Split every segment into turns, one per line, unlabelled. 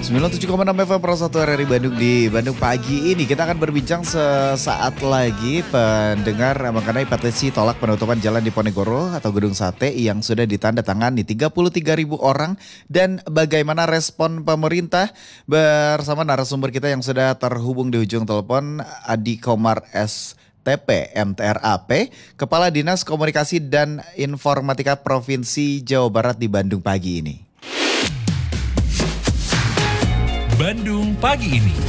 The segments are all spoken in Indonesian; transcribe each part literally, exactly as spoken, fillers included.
sembilan puluh tujuh koma enam F M Pro satu R R I Bandung. Di Bandung pagi ini kita akan berbincang sesaat lagi pendengar mengenai petisi tolak penutupan jalan di Ponegoro atau Gedung Sate yang sudah ditandatangani tiga puluh tiga ribu orang dan bagaimana respon pemerintah. Bersama narasumber kita yang sudah terhubung di ujung telepon, Adi Komar S T P M T R A P, Kepala Dinas Komunikasi dan Informatika Provinsi Jawa Barat di Bandung pagi ini.
Bandung pagi ini.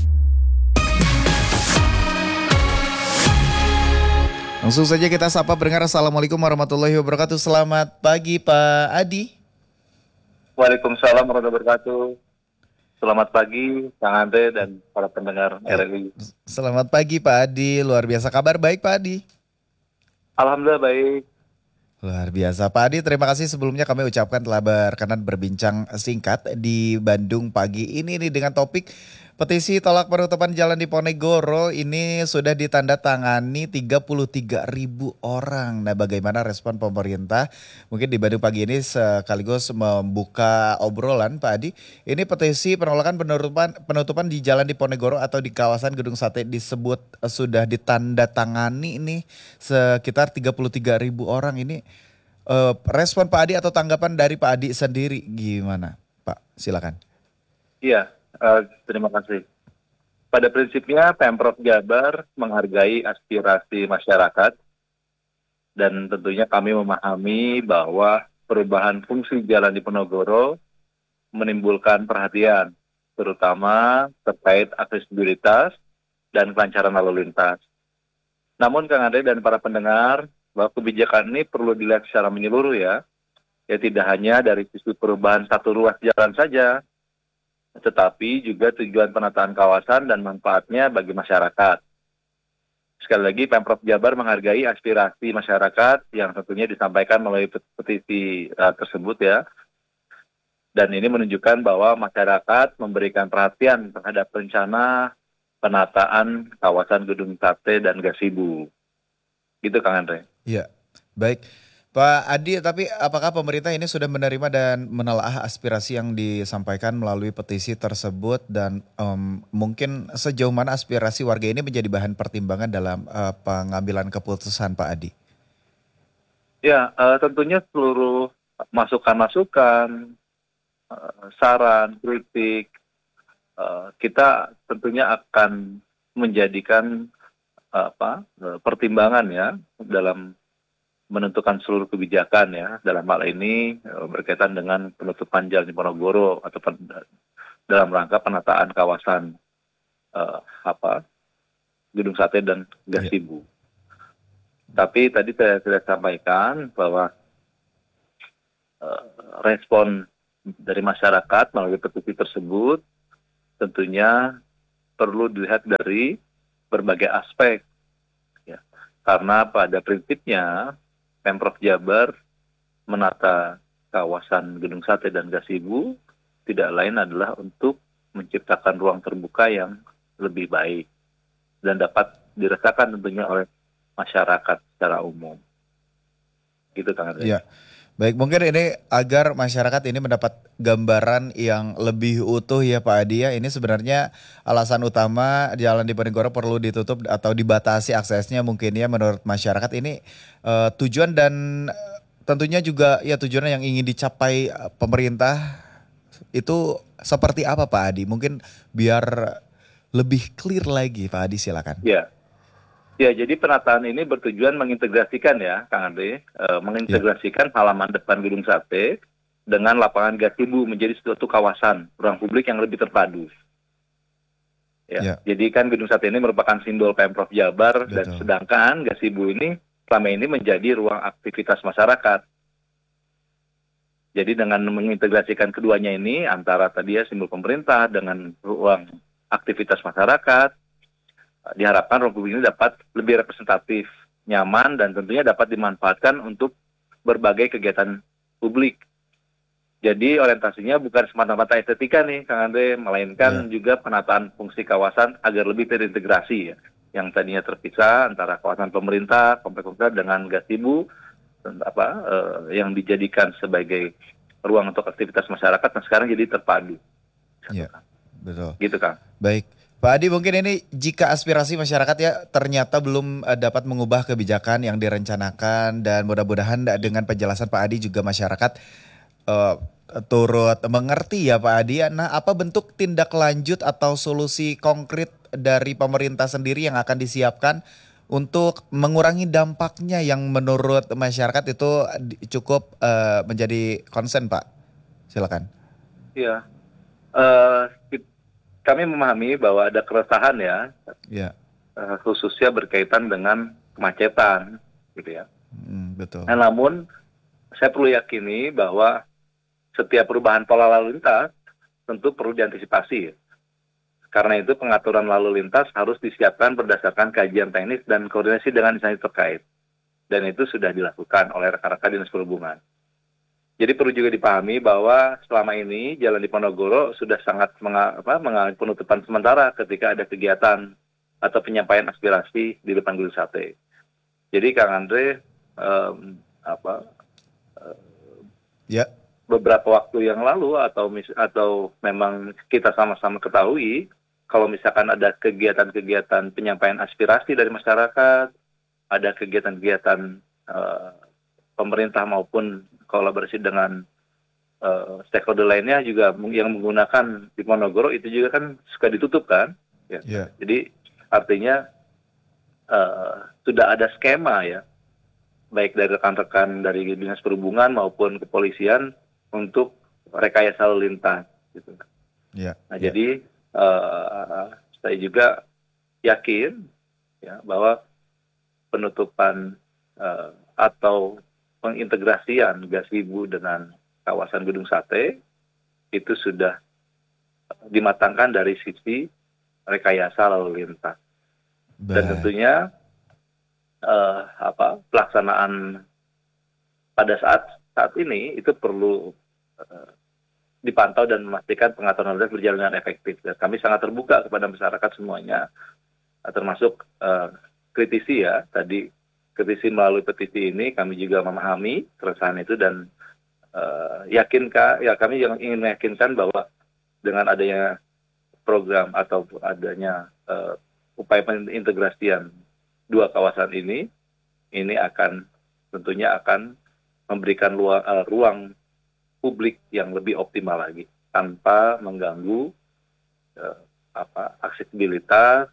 Langsung saja kita sapa pendengar. Assalamualaikum warahmatullahi wabarakatuh. Selamat pagi Pak Adi.
Waalaikumsalam warahmatullahi wabarakatuh. Selamat pagi Kang Andre dan para pendengar R R I.
Selamat pagi Pak Adi. Luar biasa, kabar baik Pak Adi?
Alhamdulillah baik.
Luar biasa Pak Adi, terima kasih sebelumnya kami ucapkan telah berkenan berbincang singkat di Bandung pagi ini nih dengan topik petisi tolak penutupan jalan di Ponegoro. Ini sudah ditandatangani tiga puluh tiga ribu orang. Nah, bagaimana respon pemerintah? Mungkin di Bandung pagi ini sekaligus membuka obrolan Pak Adi. Ini petisi penolakan penutupan penutupan di jalan di Ponegoro atau di kawasan Gedung Sate disebut sudah ditandatangani ini sekitar tiga puluh tiga ribu orang ini. Uh, respon Pak Adi atau tanggapan dari Pak Adi sendiri gimana Pak? Silakan.
Iya, uh, terima kasih. Pada prinsipnya Pemprov Jabar menghargai aspirasi masyarakat dan tentunya kami memahami bahwa perubahan fungsi jalan di Ponegoro menimbulkan perhatian, terutama terkait aksesibilitas dan kelancaran lalu lintas. Namun Kang Ade dan para pendengar, bahwa kebijakan ini perlu dilihat secara menyeluruh ya, ya tidak hanya dari sisi perubahan satu ruas jalan saja, tetapi juga tujuan penataan kawasan dan manfaatnya bagi masyarakat. Sekali lagi Pemprov Jabar menghargai aspirasi masyarakat yang tentunya disampaikan melalui petisi uh, tersebut ya, dan ini menunjukkan bahwa masyarakat memberikan perhatian terhadap rencana penataan kawasan Gedung Sate dan Gasibu. Gitu Kang Andre.
Ya, baik. Pak Adi, tapi apakah pemerintah ini sudah menerima dan menelaah aspirasi yang disampaikan melalui petisi tersebut dan um, mungkin sejauh mana aspirasi warga ini menjadi bahan pertimbangan dalam uh, pengambilan keputusan Pak Adi?
Ya, uh, tentunya seluruh masukan-masukan, uh, saran, kritik, uh, kita tentunya akan menjadikan apa pertimbangan ya dalam menentukan seluruh kebijakan ya, dalam hal ini berkaitan dengan penutupan jalan di Ponegoro atau pen, dalam rangka penataan kawasan uh, apa Gedung Sate dan Gasibu. Yeah. Tapi tadi saya sudah sampaikan bahwa uh, respon dari masyarakat melalui petisi tersebut tentunya perlu dilihat dari berbagai aspek, ya. Karena pada prinsipnya Pemprov Jabar menata kawasan Gedung Sate dan Gasibu tidak lain adalah untuk menciptakan ruang terbuka yang lebih baik dan dapat dirasakan tentunya oleh masyarakat secara umum. Gitu Kang Andre.
Ya. Baik, mungkin ini agar masyarakat ini mendapat gambaran yang lebih utuh ya Pak Adi ya. Ini sebenarnya alasan utama jalan di Ponegoro perlu ditutup atau dibatasi aksesnya mungkin ya menurut masyarakat ini uh, tujuan dan uh, tentunya juga ya tujuan yang ingin dicapai uh, pemerintah itu seperti apa Pak Adi? Mungkin biar lebih clear lagi Pak Adi, silakan.
Ya. Ya, jadi penataan ini bertujuan mengintegrasikan ya, Kang Andre, e, mengintegrasikan ya. Halaman depan Gedung Sate dengan lapangan Gasibu menjadi suatu kawasan ruang publik yang lebih terpadu. Ya, ya. Jadi kan Gedung Sate ini merupakan simbol Pemprov Jabar. Betul. Dan sedangkan Gasibu ini selama ini menjadi ruang aktivitas masyarakat. Jadi dengan mengintegrasikan keduanya ini antara tadi ya simbol pemerintah dengan ruang aktivitas masyarakat, diharapkan ruang publik ini dapat lebih representatif, nyaman, dan tentunya dapat dimanfaatkan untuk berbagai kegiatan publik. Jadi orientasinya bukan semata-mata estetika nih, Kang Andre, melainkan yeah. juga penataan fungsi kawasan agar lebih terintegrasi ya. Yang tadinya terpisah antara kawasan pemerintah, kompleks pemerintah dengan Gasibu, apa eh, yang dijadikan sebagai ruang untuk aktivitas masyarakat, nah sekarang jadi terpadu.
Iya,
Kang.
betul.
Gitu Kang.
Baik. Pak Adi, mungkin ini jika aspirasi masyarakat ya ternyata belum eh, dapat mengubah kebijakan yang direncanakan, dan mudah-mudahan da- dengan penjelasan Pak Adi juga masyarakat eh, turut mengerti ya Pak Adi. Nah, apa bentuk tindak lanjut atau solusi konkret dari pemerintah sendiri yang akan disiapkan untuk mengurangi dampaknya yang menurut masyarakat itu di- cukup eh, menjadi concern, Pak? Silakan.
Iya. Eh, ki- Kami memahami bahwa ada keresahan ya,
Ya,
eh, khususnya berkaitan dengan kemacetan, gitu ya.
hmm, betul.
Nah, namun saya perlu yakini bahwa setiap perubahan pola lalu lintas tentu perlu diantisipasi. Karena itu pengaturan lalu lintas harus disiapkan berdasarkan kajian teknis dan koordinasi dengan instansi terkait. Dan itu sudah dilakukan oleh rekan-rekan Dinas Perhubungan. Jadi perlu juga dipahami bahwa selama ini Jalan Diponegoro sudah sangat menga- apa, mengalami penutupan sementara ketika ada kegiatan atau penyampaian aspirasi di depan Gedung Sate. Jadi Kang Andre, em, apa,
Ya,
beberapa waktu yang lalu atau mis- atau memang kita sama-sama ketahui, kalau misalkan ada kegiatan-kegiatan penyampaian aspirasi dari masyarakat, ada kegiatan-kegiatan eh, pemerintah maupun kolaborasi dengan eh, stakeholder lainnya juga meng- yang menggunakan Diponegoro itu juga kan suka ditutup kan. Ya.
ya,
Jadi artinya eh, sudah ada skema ya, baik dari rekan-rekan dari Dinas Perhubungan maupun kepolisian untuk rekayasa lalu lintas. Gitu.
ya.
Nah,
ya.
jadi eh, saya juga yakin ya bahwa penutupan eh, atau pengintegrasian Gazebo dengan kawasan Gedung Sate itu sudah dimatangkan dari sisi rekayasa lalu lintas. Dan
Baik.
tentunya eh, apa pelaksanaan pada saat saat ini itu perlu eh, dipantau dan memastikan pengaturan lalu lintas berjalan dengan efektif. Dan kami sangat terbuka kepada masyarakat semuanya, eh, termasuk eh, kritisi ya. Tadi kritisi melalui petisi ini kami juga memahami keresahan itu dan eh, yakinkah ya kami yang ingin meyakinkan bahwa dengan adanya program atau adanya eh, upaya pengintegrasian dua kawasan ini, ini akan tentunya akan memberikan luang, uh, ruang publik yang lebih optimal lagi tanpa mengganggu uh, apa aksesibilitas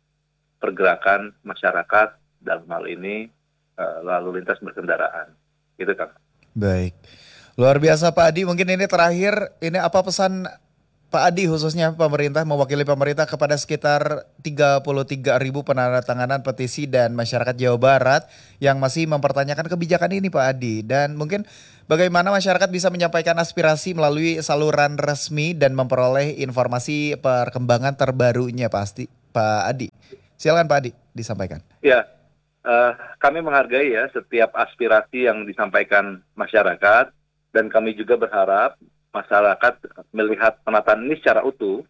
pergerakan masyarakat dalam hal ini uh, lalu lintas berkendaraan. Gitu Kang.
Baik. Luar biasa Pak Adi, mungkin ini terakhir, ini apa pesan Pak Adi khususnya pemerintah, mewakili pemerintah kepada sekitar tiga puluh tiga ribu penandatanganan petisi dan masyarakat Jawa Barat yang masih mempertanyakan kebijakan ini Pak Adi. Dan mungkin bagaimana masyarakat bisa menyampaikan aspirasi melalui saluran resmi dan memperoleh informasi perkembangan terbarunya pasti Pak Adi. Silakan Pak Adi disampaikan.
Ya, uh, kami menghargai ya setiap aspirasi yang disampaikan masyarakat dan kami juga berharap masyarakat melihat penataan ini secara utuh,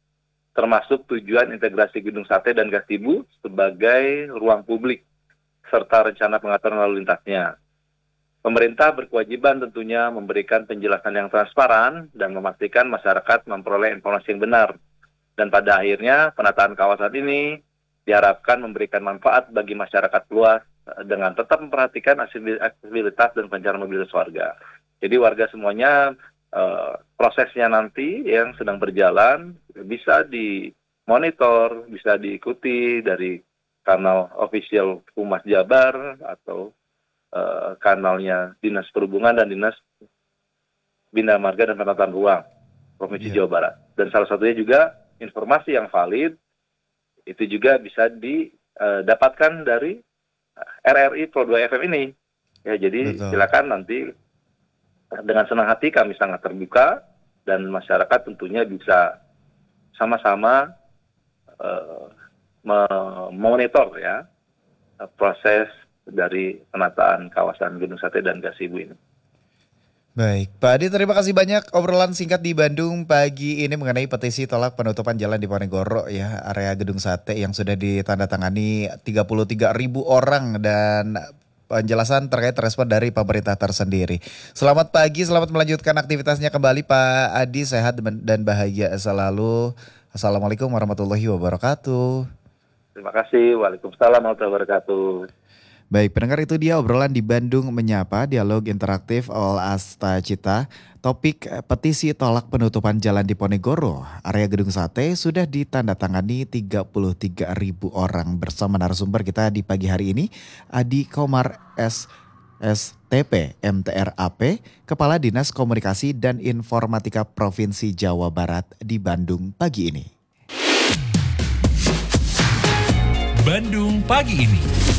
termasuk tujuan integrasi Gedung Sate dan Gazebo sebagai ruang publik, serta rencana pengaturan lalu lintasnya. Pemerintah berkewajiban tentunya memberikan penjelasan yang transparan dan memastikan masyarakat memperoleh informasi yang benar. Dan pada akhirnya penataan kawasan ini diharapkan memberikan manfaat bagi masyarakat luas dengan tetap memperhatikan aksesibilitas dan kelancaran mobilitas warga. Jadi warga semuanya Uh, prosesnya nanti yang sedang berjalan bisa dimonitor, bisa diikuti dari kanal official Humas Jabar atau uh, kanalnya Dinas Perhubungan dan Dinas Bina Marga dan Penataan Ruang Provinsi
Yeah.
Jawa Barat. Dan salah satunya juga informasi yang valid itu juga bisa didapatkan dari R R I Pro dua F M ini. Ya, jadi
Betul.
silakan nanti dengan senang hati kami sangat terbuka dan masyarakat tentunya bisa sama-sama uh, memonitor ya proses dari penataan kawasan Gedung Sate dan Gazebo ini.
Baik, Pak Adi terima kasih banyak obrolan singkat di Bandung pagi ini mengenai petisi tolak penutupan jalan di Ponegoro ya, area Gedung Sate yang sudah ditandatangani tiga puluh tiga ribu orang, dan penjelasan terkait respon dari pemerintah tersendiri. Selamat pagi, selamat melanjutkan aktivitasnya kembali Pak Adi, sehat dan bahagia selalu. Assalamualaikum warahmatullahi wabarakatuh.
Terima kasih. Waalaikumsalam warahmatullahi wabarakatuh.
Baik, pendengar, itu dia obrolan di Bandung Menyapa, dialog interaktif All Asta Cita. Topik petisi tolak penutupan jalan di Ponegoro, area Gedung Sate sudah ditandatangani tiga puluh tiga ribu orang. Bersama narasumber kita di pagi hari ini, Adi Komar S S T P M T R A P, Kepala Dinas Komunikasi dan Informatika Provinsi Jawa Barat di Bandung pagi ini.
Bandung pagi ini.